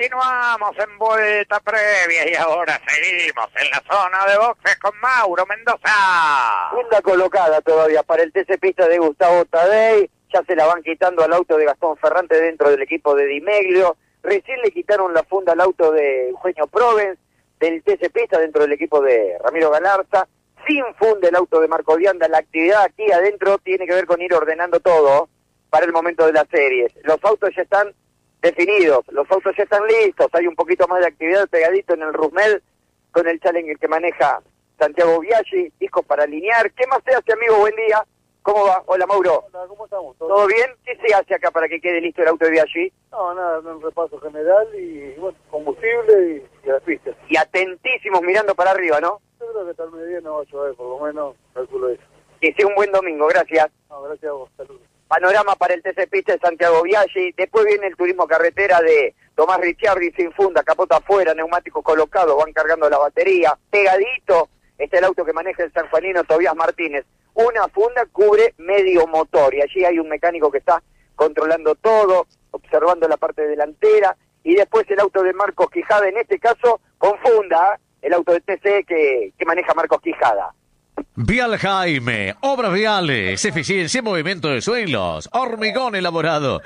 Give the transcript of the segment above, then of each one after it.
Continuamos en vuelta previa y ahora seguimos en la zona de boxes con Mauro Mendoza. Funda colocada todavía para el TC Pista de Gustavo Tadei. Ya se la van quitando al auto de Gastón Ferrante dentro del equipo de Di Meglio. Recién le quitaron la funda al auto de Eugenio Provence del TC Pista dentro del equipo de Ramiro Galarza. Sin funda el auto de Marco Vianda. La actividad aquí adentro tiene que ver con ir ordenando todo para el momento de las series. Los autos ya están definidos, los autos ya están listos, hay un poquito más de actividad pegadito en el Rusmel con el Challenger que maneja Santiago Biaggi, discos para alinear. ¿Qué más se hace, amigo? Buen día. ¿Cómo va? Hola, Mauro. Hola, ¿cómo estamos? ¿Todo bien? ¿Qué se hace acá para que quede listo el auto de Biaggi? No, nada, un repaso general y bueno, combustible y a las pistas. Y atentísimos mirando para arriba, ¿no? Yo creo que tal mediodía no va a llover, por lo menos calculo eso. Que sea un buen domingo, gracias. No, gracias a vos, saludos. Panorama para el TC Pista de Santiago Biaggi. Después viene el turismo carretera de Tomás Ricciardi sin funda, capota afuera, neumáticos colocados, van cargando la batería. Pegadito está el auto que maneja el sanjuanino Tobías Martínez. Una funda cubre medio motor y allí hay un mecánico que está controlando todo, observando la parte delantera. Y después el auto de Marcos Quijada, en este caso con funda, el auto de TC que maneja Marcos Quijada. Vial Jaime, obras viales, eficiencia, movimiento de suelos, hormigón elaborado,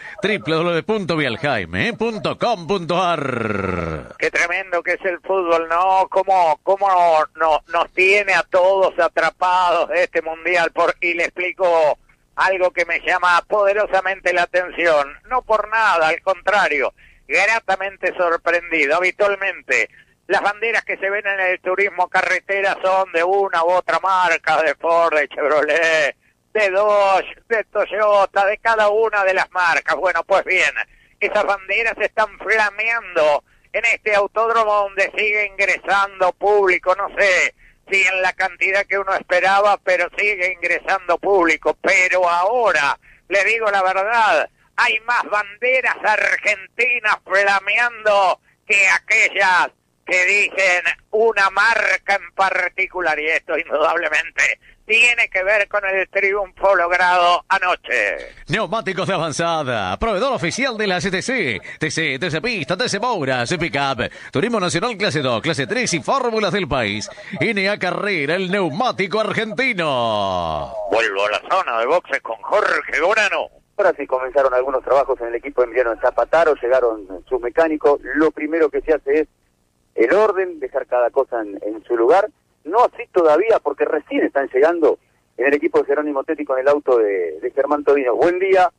www.vialjaime.com.ar. Qué tremendo que es el fútbol, ¿no? Cómo no, nos tiene a todos atrapados este mundial. Y le explico algo que me llama poderosamente la atención. No por nada, al contrario, gratamente sorprendido. Habitualmente las banderas que se ven en el turismo carretera son de una u otra marca, de Ford, de Chevrolet, de Dodge, de Toyota, de cada una de las marcas. Bueno, pues bien, esas banderas están flameando en este autódromo donde sigue ingresando público, no sé si en la cantidad que uno esperaba, pero sigue ingresando público. Pero ahora, le digo la verdad, hay más banderas argentinas flameando que aquellas que dicen una marca en particular, y esto indudablemente tiene que ver con el triunfo logrado anoche. Neumáticos de avanzada, proveedor oficial de la CTC, TC Pista, TC Moura, Pickup, Turismo Nacional Clase 2, Clase 3 y Fórmulas del país. NA Carrera, el neumático argentino. Vuelvo a la zona de boxes con Jorge Gorano. Ahora sí comenzaron algunos trabajos en el equipo de Emiliano Zapataro, llegaron sus mecánicos. Lo primero que se hace es el orden, dejar cada cosa en su lugar. No así todavía, porque recién están llegando en el equipo de Jerónimo Tetti con el auto de Germán Todino. Buen día.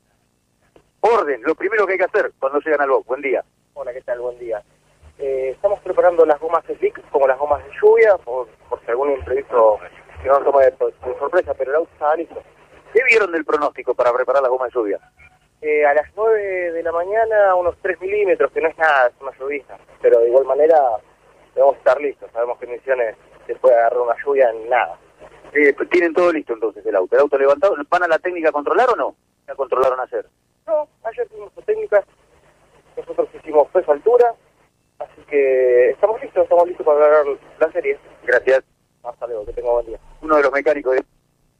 Orden, lo primero que hay que hacer cuando llegan al box. Buen día. Hola, ¿qué tal? Buen día. Estamos preparando las gomas slick como las gomas de lluvia, por si algún imprevisto que no nos toma de sorpresa, pero el auto está listo. ¿Qué vieron del pronóstico para preparar las gomas de lluvia? A las 9 de la mañana, unos 3 milímetros, que no es nada, es una lluvia, pero de igual manera debemos estar listos. Sabemos que en Misiones se puede agarrar una lluvia en nada. ¿Tienen todo listo entonces el auto levantado? ¿Van a la técnica a controlar o no? ¿La controlaron ayer? No, ayer tuvimos técnicas, nosotros hicimos peso altura, así que estamos listos para agarrar la serie. Gracias. Hasta luego, que tenga buen día. Uno de los mecánicos de...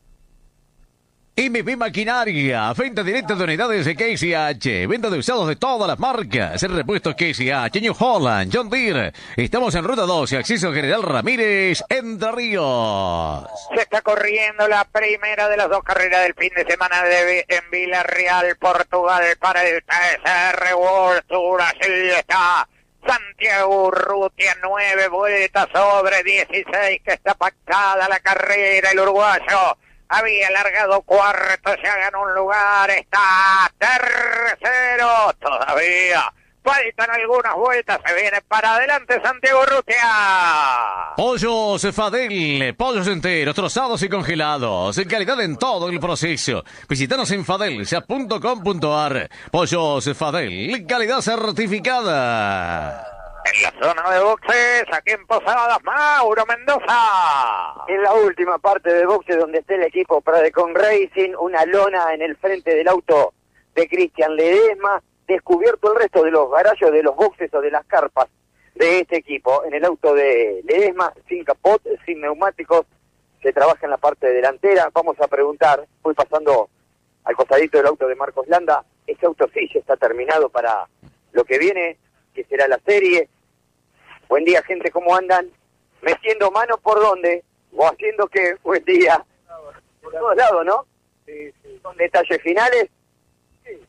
MP Maquinaria, venta directa de unidades de KCH, venta de usados de todas las marcas, repuestos KCH, New Holland, John Deere. Estamos en Ruta 12, acceso General Ramírez, Entre Ríos. Se está corriendo la primera de las dos carreras del fin de semana en Villarreal, Portugal, para el TCR World Tour. Así está Santiago Urrutia, 9 vueltas sobre 16, que está pactada la carrera. El uruguayo había largado cuarto, ya ganó un lugar, está tercero, todavía faltan algunas vueltas, se viene para adelante Santiago Urrutia. Pollos Fadel, pollos enteros, trozados y congelados, en calidad en todo el proceso. Visítanos en fadelsa.com.ar. Pollos Fadel, calidad certificada. En la zona de boxes, aquí en Posadas, Mauro Mendoza. En la última parte de boxes donde está el equipo Pradecon Racing, una lona en el frente del auto de Cristian Ledesma, descubierto el resto de los garallos de los boxes o de las carpas de este equipo. En el auto de Ledesma, sin capot, sin neumáticos, se trabaja en la parte delantera. Vamos a preguntar, voy pasando al costadito del auto de Marcos Landa, ese auto sí ya está terminado para lo que viene. que será la serie. Buen día, gente, ¿cómo andan? ¿Metiendo mano por dónde? ¿O haciendo qué? Buen día. Por todos lados, ¿no? Sí, sí. ¿Son detalles finales? Sí.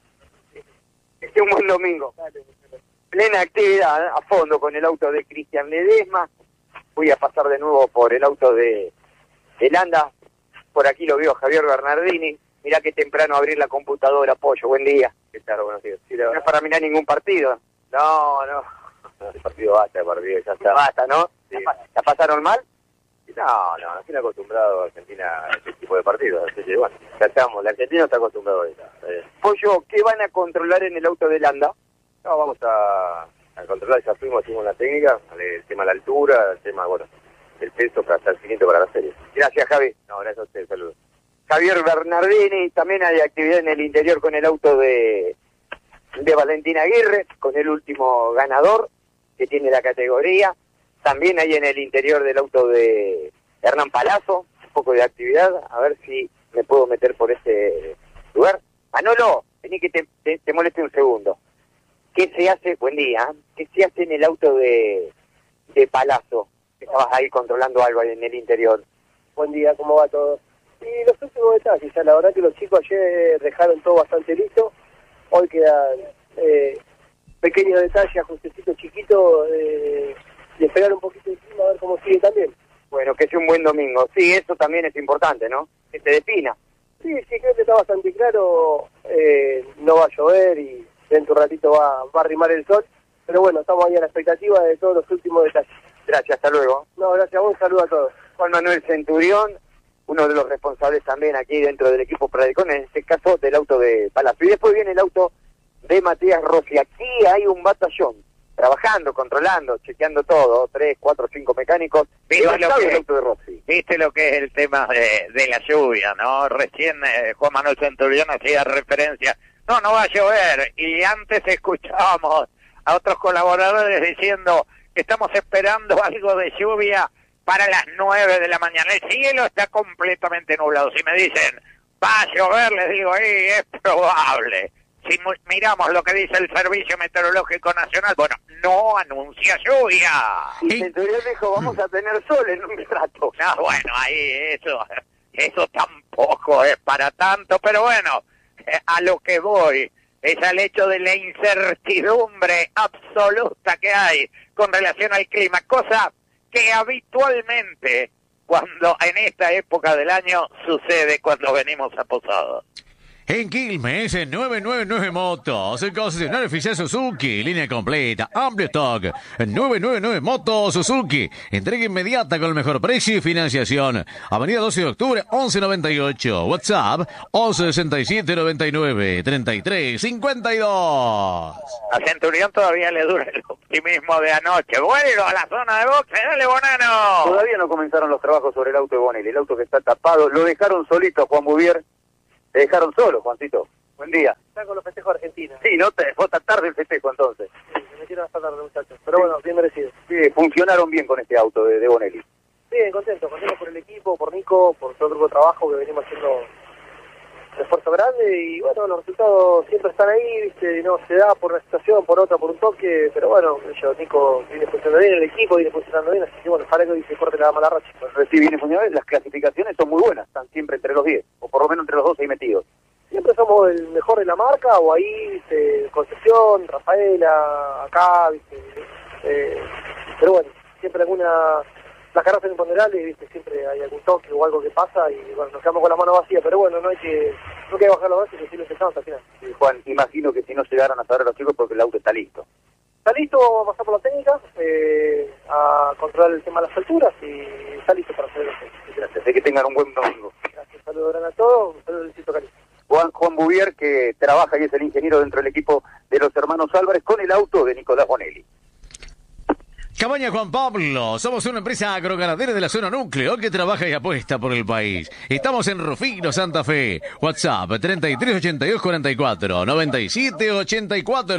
Es un buen domingo. Plena actividad, a fondo con el auto de Cristian Ledesma. Voy a pasar de nuevo por el auto de Landa. Por aquí lo veo Javier Bernardini. Mirá que temprano abrir la computadora, Pollo. Buen día. ¿Qué tal? Buenos días. Sí, No es para mirar ningún partido. No. El partido basta, ya está. Basta, ¿no? Sí. ¿La pasaron mal? No, estoy acostumbrado a Argentina a este tipo de partidos. Así que bueno, ya estamos. La Argentina está acostumbrado a eso. Pollo, ¿qué van a controlar en el auto de Landa? No, vamos a controlar, ya fuimos, hicimos la técnica, el tema de la altura, el tema, bueno, el peso para estar finito para la serie. Gracias, Javi. No, gracias a usted, saludos. Javier Bernardini, también hay actividad en el interior con el auto de Valentín Aguirre, con el último ganador que tiene la categoría. También hay en el interior del auto de Hernán Palazzo, un poco de actividad, a ver si me puedo meter por ese lugar. Manolo, vení que te moleste un segundo. ¿Qué se hace? Buen día. ¿Qué se hace en el auto de Palazzo? Estabas ahí controlando algo ahí en el interior. Buen día, ¿cómo va todo? Y los últimos detalles, la verdad que los chicos ayer dejaron todo bastante listo. Hoy quedan pequeños detalles, ajustecitos chiquitos, de esperar un poquito encima a ver cómo sigue también. Bueno, que sea un buen domingo. Sí, eso también es importante, ¿no? Que se defina. Sí, creo que está bastante claro. No va a llover y dentro de un ratito va a arrimar el sol. Pero bueno, estamos ahí a la expectativa de todos los últimos detalles. Gracias, hasta luego. No, gracias a vos, un saludo a todos. Juan Manuel Centurión, uno de los responsables también aquí dentro del equipo Pradecon, en este caso del auto de Palazzo. Y después viene el auto de Matías Rossi. Aquí hay un batallón, trabajando, controlando, chequeando todo, 3, 4, 5 mecánicos. ¿Viste lo que, el auto de Rossi? ¿Viste lo que es el tema de la lluvia, no? Recién Juan Manuel Centurión hacía referencia, no va a llover, y antes escuchábamos a otros colaboradores diciendo que estamos esperando algo de lluvia para las 9 de la mañana. El cielo está completamente nublado. Si me dicen, va a llover, les digo, es probable. Si miramos lo que dice el Servicio Meteorológico Nacional, bueno, no anuncia lluvia. Y Centurión dijo, vamos a tener sol en un rato. No, bueno, ahí eso tampoco es para tanto, pero bueno, a lo que voy es al hecho de la incertidumbre absoluta que hay con relación al clima, cosa que habitualmente cuando en esta época del año sucede cuando venimos a Posadas. En Quilmes, 999 Motos, concesionario oficial Suzuki, línea completa, amplio stock, 999 Motos Suzuki, entrega inmediata con el mejor precio y financiación. Avenida 12 de octubre, 1198, WhatsApp, 1167-99-3352. A Centurión todavía le dura el optimismo de anoche. Vuelvo a la zona de boxe, dale Bonano. Todavía no comenzaron los trabajos sobre el auto de Bonelli, el auto que está tapado, lo dejaron solito Juan Bouvier. Te dejaron solo, Juancito. Buen día. Está con los festejos argentinos. Sí, ¿no? Vos estás tarde el festejo, entonces. Sí, me metieron hasta tarde, muchachos. Pero bueno, bien merecido. Sí, funcionaron bien con este auto de Bonelli. Bien, contento por el equipo, por Nico, por todo el grupo de trabajo que venimos haciendo un esfuerzo grande y bueno, los resultados siempre están ahí, viste, no se da por una situación, por otra, por un toque, pero bueno, Nico viene funcionando bien, el equipo viene funcionando bien, así que bueno, ojalá que hoy se corte la mala racha. Sí, viene funcionando bien, las clasificaciones son muy buenas, están siempre entre los 10, o por lo menos entre los 12 ahí metidos. Siempre somos el mejor de la marca, o ahí, viste, Concepción, Rafaela, acá, viste, pero bueno, siempre las carreras son imponderables, viste, siempre hay algún toque o algo que pasa y bueno, nos quedamos con la mano vacía, pero bueno, no hay que bajar los brazos y que sí lo empezamos al final. Sí, Juan, imagino que si no llegaron a saber los chicos porque el auto está listo. Está listo, vamos a pasar por la técnica, a controlar el tema de las alturas y está listo para hacer eso. Gracias, que tengan un buen domingo. Gracias, saludos a todos, un saludo del Cito Cali. Juan Bouvier, que trabaja y es el ingeniero dentro del equipo de los hermanos Álvarez con el auto de Nicolás Bonelli. Cabaña Juan Pablo, somos una empresa agroganadera de la zona núcleo que trabaja y apuesta por el país. Estamos en Rufino, Santa Fe. WhatsApp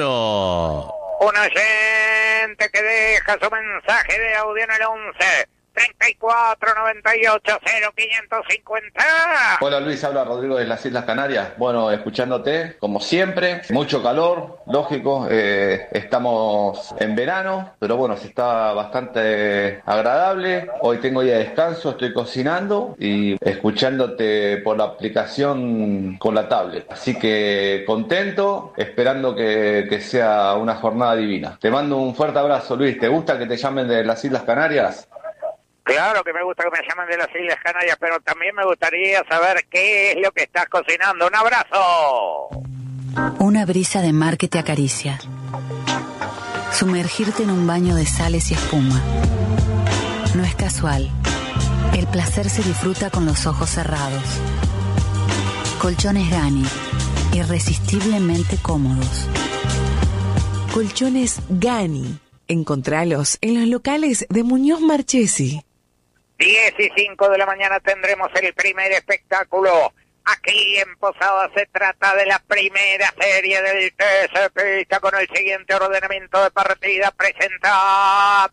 338244-9784. Un oyente que deja su mensaje de audio en el 34 98 0550. Hola Luis, habla Rodrigo de las Islas Canarias. Bueno, escuchándote, como siempre, mucho calor, lógico, estamos en verano, pero bueno, se está bastante agradable. Hoy tengo día de descanso, estoy cocinando y escuchándote por la aplicación con la tablet. Así que contento, esperando que sea una jornada divina. Te mando un fuerte abrazo, Luis. ¿Te gusta que te llamen de las Islas Canarias? Claro que me gusta que me llamen de las Islas Canarias, pero también me gustaría saber qué es lo que estás cocinando. ¡Un abrazo! Una brisa de mar que te acaricia. Sumergirte en un baño de sales y espuma. No es casual. El placer se disfruta con los ojos cerrados. Colchones Gani. Irresistiblemente cómodos. Colchones Gani. Encontralos en los locales de Muñoz Marchesi. 10:05 de la mañana tendremos el primer espectáculo. Aquí en Posada se trata de la primera serie del TC con el siguiente ordenamiento de partida. Presenta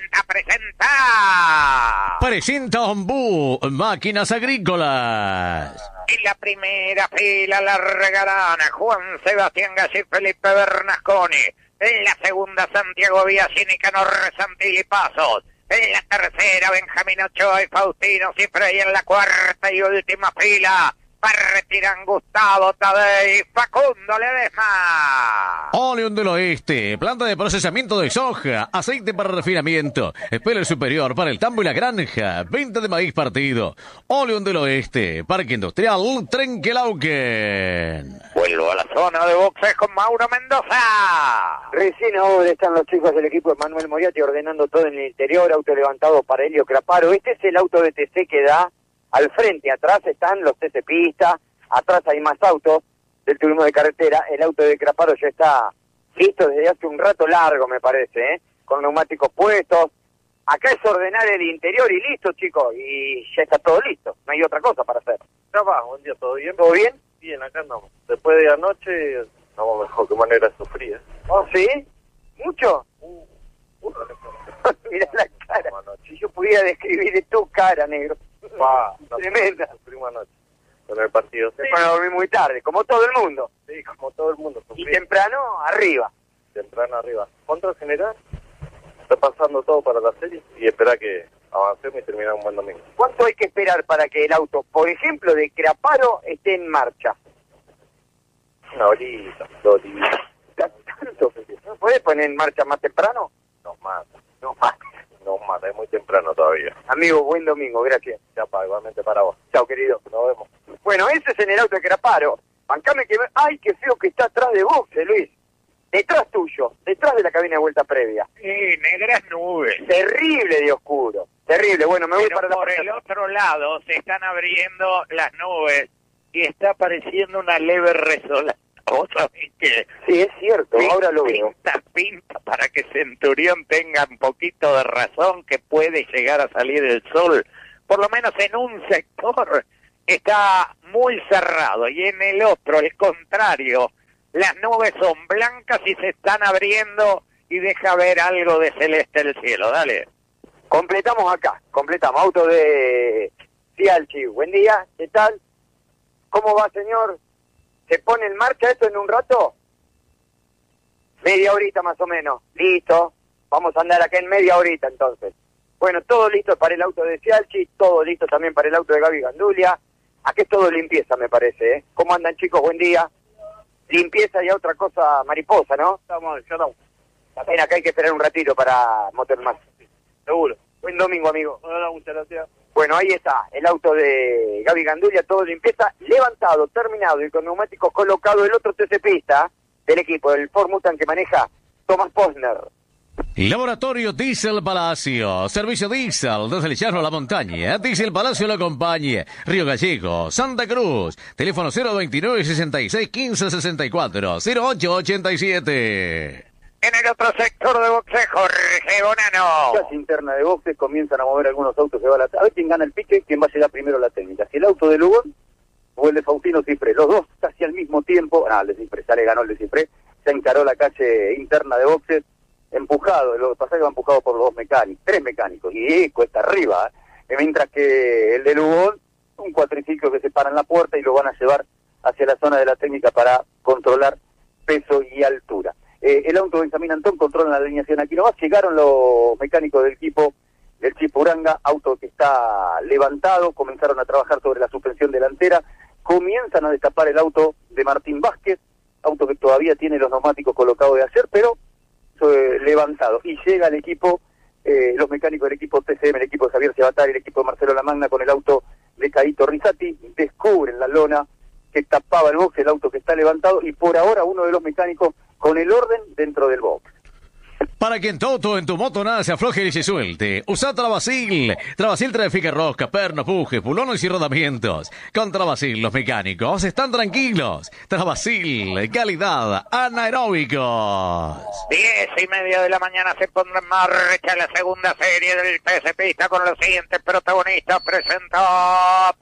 Ombú, máquinas agrícolas. En la primera fila largarán Juan Sebastián Galli y Felipe Bernasconi. En la segunda, Santiago Biasini, Canor Santilli Pasos. En la tercera, Benjamín Ochoa y Faustino Cifre. Y en la cuarta y última fila, retiran Gustavo Tadei y Facundo Ledesma. Oleum del Oeste, planta de procesamiento de soja, aceite para refinamiento, espeler superior para el tambo y la granja, venta de maíz partido. Oleum del Oeste, Parque Industrial Trenquelauquen. Vuelvo a la zona de boxes con Mauro Mendoza. Recién ahora están los chicos del equipo de Manuel Moriarty ordenando todo en el interior, auto levantado para Helio Craparo. Este es el auto de TC que da al frente. Atrás están los TC Pista, atrás hay más autos del turismo de carretera. El auto de Craparo ya está listo desde hace un rato largo, me parece, con neumáticos puestos. Acá es ordenar el interior y listo, chicos, y ya está todo listo, no hay otra cosa para hacer. Buen día, ¿todo bien? ¿Todo bien? Bien, acá andamos. Después de anoche, estamos mejor, que manera sufrida. ¿Oh, sí? ¿Mucho? Mirá la cara. Si yo pudiera describir tu cara, negro. Tremenda. Sufrimos anoche con el partido. Sí. Bueno, dormí muy tarde, como todo el mundo. Sí, como todo el mundo. Y temprano, arriba. Temprano arriba. Contra general, repasando todo para la serie y esperar que avancemos y terminemos un buen domingo. ¿Cuánto hay que esperar para que el auto, por ejemplo, de Craparo esté en marcha? Una horita, 2 horitas. ¿Tanto? ¿No podés poner en marcha más temprano? Nos mata. No más. Nos mata, es muy temprano todavía. Amigo, buen domingo, gracias. Ya, igualmente para vos. Chao, querido. Nos vemos. Bueno, ese es en el auto de Craparo. Bancame que... ¡Ay, qué feo que está atrás de boxe, Luis! Detrás tuyo, detrás de la cabina de vuelta previa. Negras nubes. Terrible de oscuro. Terrible. Bueno, me voy Pero para la... por el otro lado se están abriendo las nubes y está apareciendo una leve resola. ¿Vos sabés qué? Sí, es cierto, ahora lo veo. Pinta para que Centurión tenga un poquito de razón que puede llegar a salir el sol. Por lo menos en un sector está muy cerrado y en el otro, el contrario, las nubes son blancas y se están abriendo y deja ver algo de celeste el cielo. Dale. Completamos acá, auto de Cialchi. Buen día, ¿qué tal? ¿Cómo va, señor? ¿Se pone en marcha esto en un rato? Media horita más o menos. Listo. Vamos a andar acá en media horita entonces. Bueno, todo listo para el auto de Cialchi, todo listo también para el auto de Gaby Gandulia. Aquí es todo limpieza, me parece, ¿eh? ¿Cómo andan, chicos? Buen día. Limpieza y otra cosa mariposa, ¿no? Estamos. También acá hay que esperar un ratito para Motor Más. Seguro. Buen domingo, amigo. Hola, muchas gracias. Bueno, ahí está, el auto de Gaby Gandulia, todo limpieza, levantado, terminado y con neumáticos colocados. El otro TC Pista del equipo, el Ford Mustang que maneja Tomás Posner. Laboratorio Diesel Palacio, servicio diésel desde el Llano a la Montaña. Diesel Palacio lo acompaña. Río Gallego, Santa Cruz. Teléfono 029 66 15 64 0887. En el otro sector de boxe, Jorge Bonano. Casi interna de boxes comienzan a mover algunos autos que va a ver quién gana el pique, quién va a llegar primero a la técnica. Si el auto de Lugón o el de Faustino Cifré, los dos casi al mismo tiempo. El de Cifré, ya le ganó el de Cifré, se encaró la calle interna de boxes. empujado, lo que pasa es que va empujado por tres mecánicos, y cuesta arriba, mientras que el de Lugón, un cuatriciclo que se para en la puerta y lo van a llevar hacia la zona de la técnica para controlar peso y altura. El auto de Benjamín Antón controla la alineación aquí nomás, llegaron los mecánicos del equipo del Chipuranga, auto que está levantado, comenzaron a trabajar sobre la suspensión delantera, comienzan a destapar el auto de Martín Vázquez, auto que todavía tiene los neumáticos colocados de ayer, pero levantado, y llega el equipo, los mecánicos del equipo TCM, el equipo de Javier Cebatari, el equipo de Marcelo Lamagna con el auto de Caíto Rizzati, descubren la lona que tapaba el box, el auto que está levantado, y por ahora uno de los mecánicos con el orden dentro del box. Para que en tu en tu moto nada se afloje y se suelte, usa Travasil. Travasil trae rosca, pernos, pujes, pulones y rodamientos. Con Travasil los mecánicos están tranquilos. Travasil, calidad, anaeróbicos. 10:30 de la mañana se pondrá en marcha la segunda serie del TC Pista con los siguientes protagonistas. Presenta.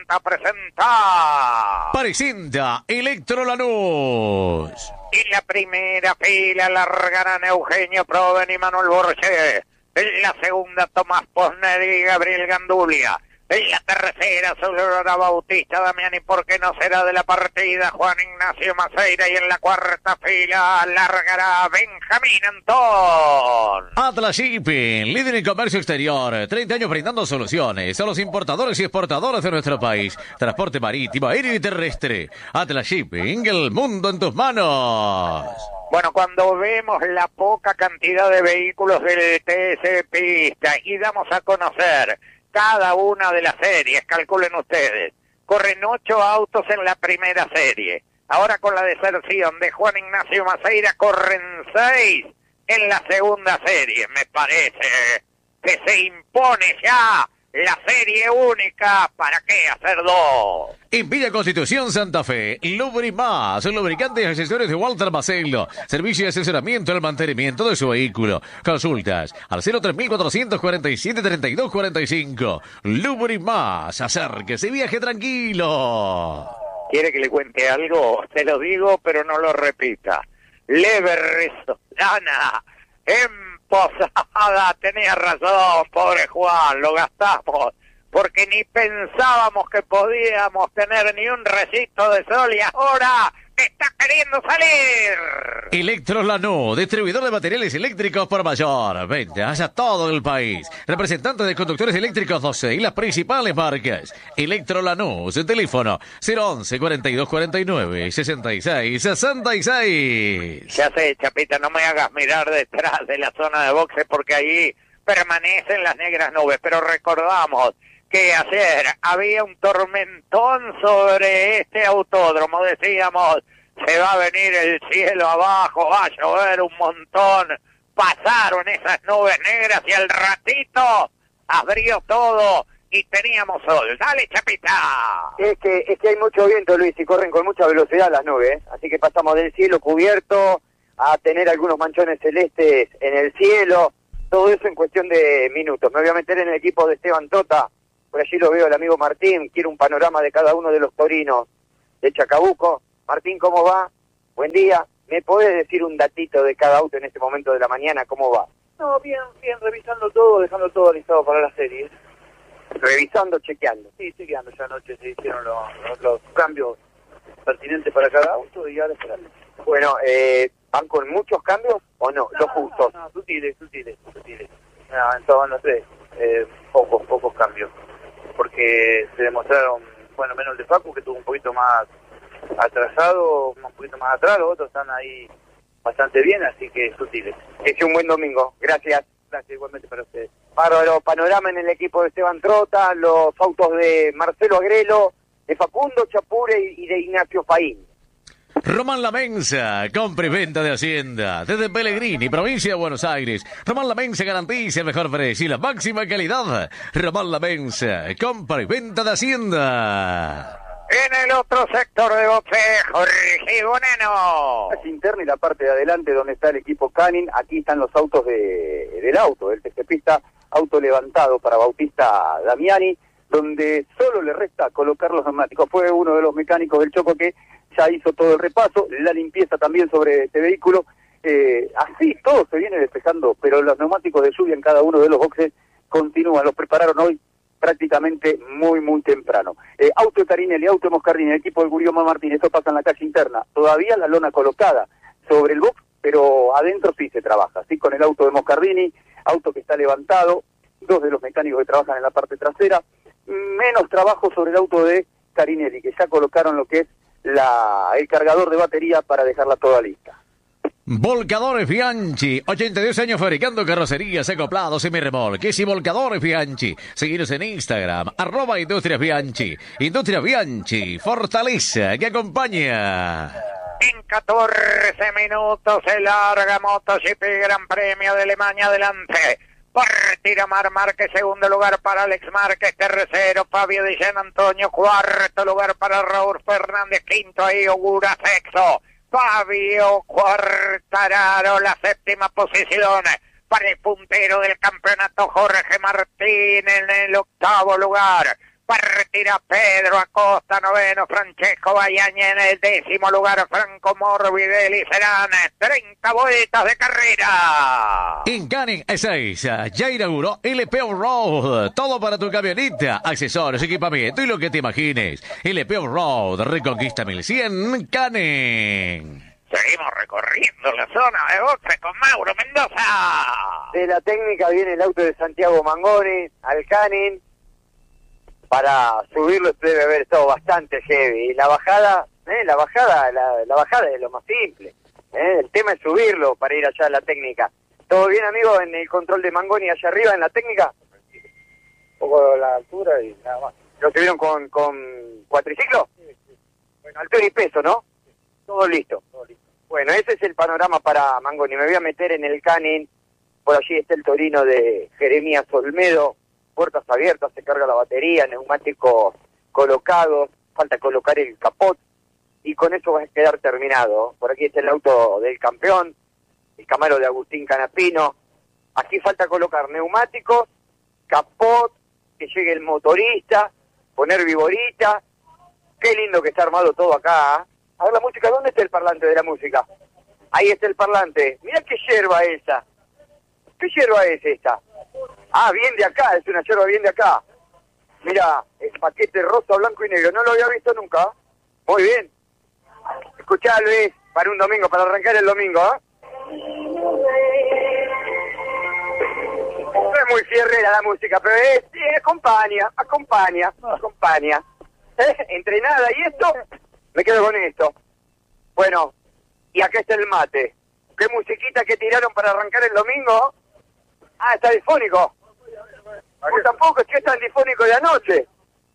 Presenta Electro Lanús. En la primera fila largarán Eugenio Proven y Manuel Borges. En la segunda Tomás Posner y Gabriel Gandulia. En la tercera Aurora Bautista Damiani, porque no será de la partida, Juan Ignacio Maceira. Y en la cuarta fila largará Benjamín Antón. Atlas Shipping, líder en comercio exterior, 30 años brindando soluciones a los importadores y exportadores de nuestro país. Transporte marítimo, aéreo y terrestre. Atlas Shipping, el mundo en tus manos. Bueno, cuando vemos la poca cantidad de vehículos del TC Pista y damos a conocer cada una de las series, calculen ustedes, corren 8 autos en la primera serie. Ahora con la deserción de Juan Ignacio Maceira corren 6 en la segunda serie. Me parece que se impone ya la serie única. ¿Para qué hacer 2? En Villa Constitución Santa Fe, Lubrimás, lubricantes y accesorios de Walter Macello. Servicio y asesoramiento al mantenimiento de su vehículo. Consultas al 03447-3245. Lubrimás, acérquese, viaje tranquilo. ¿Quiere que le cuente algo? Se lo digo, pero no lo repita. Lever Solana, en Posada, tenía razón, pobre Juan, lo gastamos, porque ni pensábamos que podíamos tener ni un rayito de sol y ahora está queriendo salir. Electro Lanús, distribuidor de materiales eléctricos por mayor. Ventas a todo el país. Representante de conductores eléctricos 12 y las principales marcas. Electro Lanús, teléfono 011-4249-6666. Ya sé, Chapita, no me hagas mirar detrás de la zona de boxe porque ahí permanecen las negras nubes, pero recordamos que ayer había un tormentón sobre este autódromo. Decíamos, se va a venir el cielo abajo, va a llover un montón. Pasaron esas nubes negras y al ratito abrió todo y teníamos sol. Dale, Chapita. Es que hay mucho viento, Luis, y corren con mucha velocidad las nubes, así que pasamos del cielo cubierto a tener algunos manchones celestes en el cielo. Todo eso en cuestión de minutos. Me voy a meter en el equipo de Esteban Tota. Por allí lo veo el amigo Martín, quiero un panorama de cada uno de los torinos de Chacabuco. Martín, ¿cómo va? Buen día. ¿Me podés decir un datito de cada auto en este momento de la mañana? ¿Cómo va? No, bien, revisando todo, dejando todo listado para la serie. Revisando, chequeando. Sí, chequeando, ya anoche se hicieron los cambios pertinentes para cada auto y ahora esperando. Bueno, ¿van con muchos cambios o no? Los justos. No, sutiles. No, en todos los tres, pocos cambios. Porque se demostraron, bueno, menos el de Facu, que tuvo un poquito más atrasado, un poquito más atrás, los otros están ahí bastante bien, así que sutiles. Que sea un buen domingo, gracias. Gracias, igualmente para ustedes. Bárbaro, panorama en el equipo de Esteban Trota, los autos de Marcelo Agrelo, de Facundo Chapure y de Ignacio Faín. Román La Mensa, compra y venta de Hacienda. Desde Pellegrini, provincia de Buenos Aires. Román La Mensa garantiza el mejor precio y la máxima calidad. Román La Mensa, compra y venta de Hacienda. En el otro sector de boxe, Jorge Bonano. La interna y la parte de adelante donde está el equipo Canin, aquí están los autos del TC Pista, auto levantado para Bautista Damiani, donde solo le resta colocar los neumáticos. Fue uno de los mecánicos del Choco que ya hizo todo el repaso, la limpieza también sobre este vehículo. así todo se viene despejando, pero los neumáticos de lluvia en cada uno de los boxes continúan, los prepararon hoy prácticamente muy temprano. Auto de Carinelli, auto de Moscardini, el equipo del Gurioma Martínez, esto pasa en la calle interna, todavía la lona colocada sobre el box, pero adentro sí se trabaja, así con el auto de Moscardini, auto que está levantado, 2 de los mecánicos que trabajan en la parte trasera, menos trabajo sobre el auto de Carinelli, que ya colocaron lo que es el cargador de batería para dejarla toda lista. Volcadores Bianchi, 82 años fabricando carrocerías, acoplados, semirremolques y volcadores Bianchi. Seguiros en Instagram, @Industrias Bianchi. Industrias Bianchi, fortaleza que acompaña. En 14 minutos se larga MotoGP Gran Premio de Alemania adelante. Por Tiramar Márquez, segundo lugar para Alex Márquez, tercero Fabio Di Gian Antonio, cuarto lugar para Raúl Fernández, quinto ahí Ogura, sexto Fabio Quartararo, la séptima posición para el puntero del campeonato Jorge Martín en el octavo lugar. Partira Pedro Acosta, noveno, Francesco Bayaña en el décimo lugar, Franco Morbidelli. Serán 30 vueltas de carrera. En Canning Ezeiza ya inauguró LP On-Road, todo para tu camioneta, accesorios, equipamiento y lo que te imagines. LP On-Road, Reconquista 1100, Canning. Seguimos recorriendo la zona de boxe con Mauro Mendoza. De la técnica viene el auto de Santiago Mangoni al Canning. Para subirlo debe haber estado bastante heavy. Y la bajada es lo más simple. El tema es subirlo para ir allá a la técnica. ¿Todo bien, amigo, en el control de Mangoni allá arriba en la técnica? Un poco la altura y nada más. ¿Lo subieron con cuatriciclo? Sí. Bueno, altura y peso, ¿no? Todo listo. Bueno, ese es el panorama para Mangoni. Me voy a meter en el Canning. Por allí está el Torino de Jeremías Olmedo. Puertas abiertas, se carga la batería, neumáticos colocados, falta colocar el capot y con eso va a quedar terminado. Por aquí está el auto del campeón, el Camaro de Agustín Canapino. Aquí falta colocar neumáticos, capot, que llegue el motorista, poner viborita. Qué lindo que está armado todo acá. A ver la música, ¿dónde está el parlante de la música? Ahí está el parlante. Mirá qué yerba esa. ¿Qué yerba es esta? Ah, bien de acá, es una yerba bien de acá. Mira, el paquete rosa, blanco y negro, no lo había visto nunca. Muy bien. Escuchá, Luis, para un domingo, para arrancar el domingo, No es muy fierrera la música, pero acompaña. Entrenada y esto, me quedo con esto. Bueno, y acá está el mate. ¿Qué musiquita que tiraron para arrancar el domingo? Ah, está difónico. Vos tampoco, es que está difónico de anoche.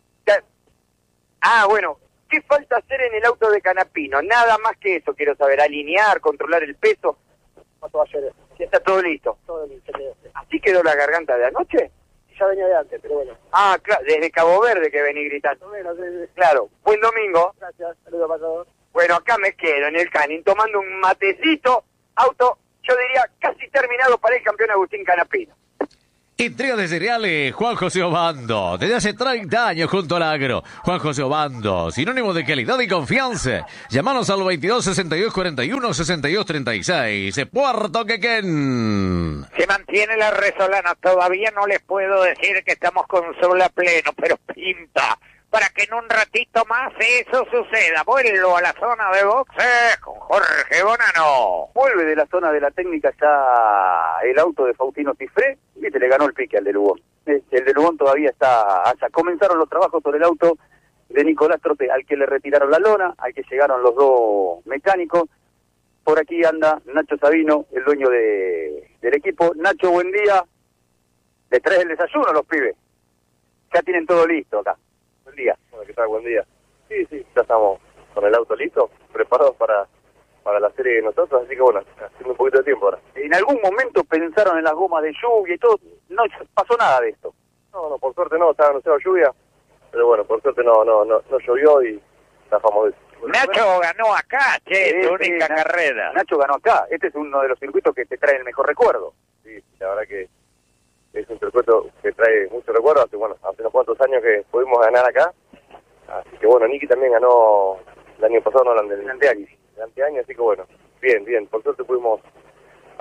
Ah, bueno, ¿qué falta hacer en el auto de Canapino? Nada más que eso, quiero saber, alinear, controlar el peso. Si está todo listo. Todo listo. ¿Así quedó la garganta de anoche? Ya venía de antes, pero bueno. Ah, claro, desde Cabo Verde que vení gritando. Bueno, sí. Claro, buen domingo. Gracias, saludos para todos. Bueno, acá me quedo en el Canning tomando un matecito, auto, yo diría, casi terminado para el campeón Agustín Canapino. Entrega de cereales, Juan José Obando. Desde hace 30 años junto al agro. Juan José Obando, sinónimo de calidad y confianza. Llámanos al 22 62 41 62 36. Puerto Quequén. Se mantiene la resolana. Todavía no les puedo decir que estamos con sol a pleno, pero pinta para que en un ratito más eso suceda. Vuelvo a la zona de boxe con Jorge Bonano. Vuelve de la zona de la técnica ya el auto de Faustino Cifré. Viste, le ganó el pique al de Lugón. El de Lugón todavía está allá. Comenzaron los trabajos sobre el auto de Nicolás Trote, al que le retiraron la lona, al que llegaron los dos mecánicos. Por aquí anda Nacho Sabino, el dueño del equipo. Nacho, buen día. Le traes el desayuno a los pibes. Ya tienen todo listo acá. Buen día. Bueno, ¿qué tal? Buen día. Sí, ya estamos con el auto listo, preparados para la serie de nosotros, así que bueno, haciendo un poquito de tiempo ahora. ¿En algún momento pensaron en las gomas de lluvia y todo? No pasó nada de esto. No, por suerte no, estaba anunciado lluvia, pero bueno, por suerte no llovió y zafamos de eso. Nacho ganó acá, Sí, su única carrera. Nacho ganó acá. Este es uno de los circuitos que te trae el mejor recuerdo. Sí, la verdad que es un circuito que trae muchos recuerdos. Hace unos cuantos años que pudimos ganar acá. Así que bueno, Niki también ganó el año pasado, no el anteaño. Así que bueno, bien. Por suerte pudimos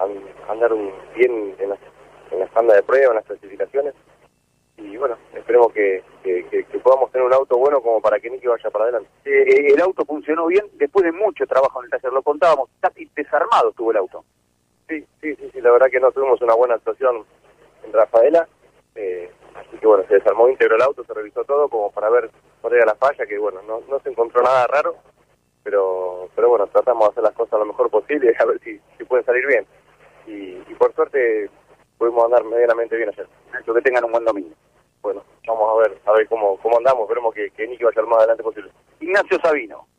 andar bien en las tandas de prueba, en las clasificaciones. Y bueno, esperemos que podamos tener un auto bueno como para que Nicky vaya para adelante. El auto funcionó bien después de mucho trabajo en el taller, lo contábamos, casi desarmado estuvo el auto. Sí, la verdad que no tuvimos una buena actuación en Rafaela, así que bueno, se desarmó íntegro el auto, se revisó todo como para ver cuál era la falla, que bueno, no se encontró nada raro, pero bueno, tratamos de hacer las cosas lo mejor posible, a ver si pueden salir bien. Y por suerte pudimos andar medianamente bien ayer. Eso, que tengan un buen domingo. Bueno, vamos a ver cómo andamos, esperemos que Nicky vaya lo más adelante posible. Ignacio Sabino.